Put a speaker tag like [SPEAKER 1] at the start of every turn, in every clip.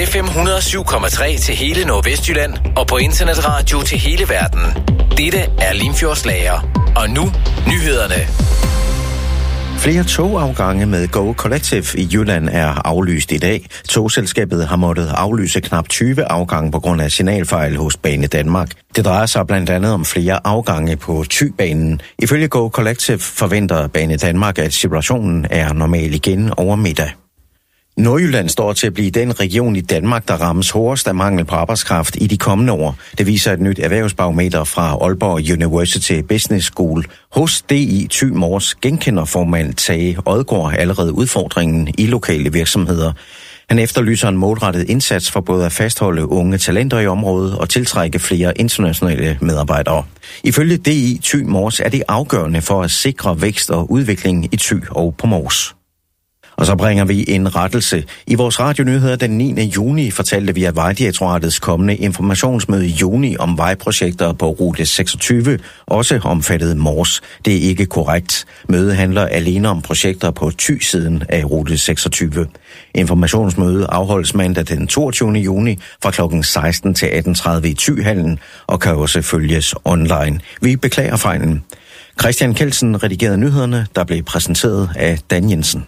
[SPEAKER 1] FM 107,3 til hele Nordvestjylland og på internetradio til hele verden. Dette er Limfjordslager. Og nu nyhederne.
[SPEAKER 2] Flere togafgange med Go Collective i Jylland er aflyst i dag. Togselskabet har måttet aflyse knap 20 afgange på grund af signalfejl hos Bane Danmark. Det drejer sig blandt andet om flere afgange på Thy-banen. Ifølge Go Collective forventer Bane Danmark, at situationen er normal igen over middag. Nordjylland står til at blive den region i Danmark, der rammes hårdest af mangel på arbejdskraft i de kommende år. Det viser et nyt erhvervsbarometer fra Aalborg University Business School. Hos DI Thy Mors genkender formand Tage Odgaard allerede udfordringen i lokale virksomheder. Han efterlyser en målrettet indsats for både at fastholde unge talenter i området og tiltrække flere internationale medarbejdere. Ifølge DI Thy Mors er det afgørende for at sikre vækst og udvikling i Thy og på Mors. Og så bringer vi en rettelse. I vores radionyheder den 9. juni fortalte vi, at Vejdirektoratets kommende informationsmøde i juni om vejprojekter på rute 26 også omfattede Mors. Det er ikke korrekt. Mødet handler alene om projekter på Thy-siden af rute 26. Informationsmødet afholdes mandag den 22. juni fra kl. 16 til 18.30 i Thy-hallen og kan også følges online. Vi beklager fejlen. Christian Kelsen redigerede nyhederne, der blev præsenteret af Dan Jensen.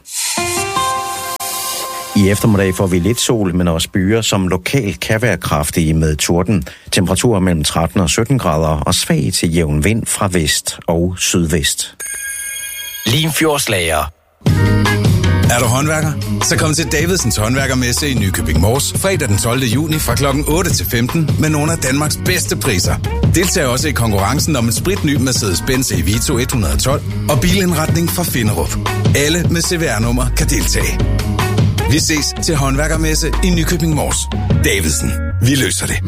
[SPEAKER 2] I eftermiddag får vi lidt sol, men også byer, som lokalt kan være kraftige med torden. Temperaturer mellem 13 og 17 grader og svag til jævn vind fra vest og sydvest.
[SPEAKER 1] Limfjordslager.
[SPEAKER 3] Er du håndværker? Så kom til Davidsens håndværkermesse i Nykøbing Mors fredag den 12. juni fra kl. 8 til 15 med nogle af Danmarks bedste priser. Deltag også i konkurrencen om en spritny Mercedes-Benz Evito 112 og bilindretning fra Finderup. Alle med CVR-nummer kan deltage. Vi ses til håndværkermesse i Nykøbing Mors. Davidsen. Vi løser det.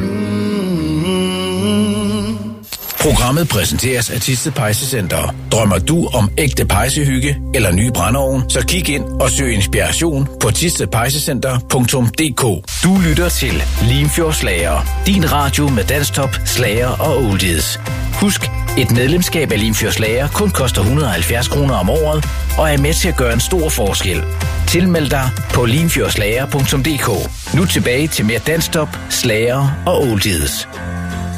[SPEAKER 1] Programmet præsenteres af Thisted Pejsecenter. Drømmer du om ægte pejsehygge eller ny brændeovn, så kig ind og søg inspiration på thistedpejsecenter.dk. Du lytter til Limfjordslager. Din radio med danstop, slager og oldies. Husk, et medlemskab af Limfjordslager kun koster 170 kroner om året og er med til at gøre en stor forskel. Tilmeld dig på limfjordslager.dk. Nu tilbage til mere danstop, slager og oldies.